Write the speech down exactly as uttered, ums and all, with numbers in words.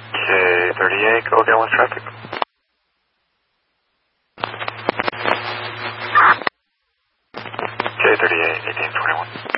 K thirty-eight, go again with traffic. K thirty-eight, eighteen twenty-one.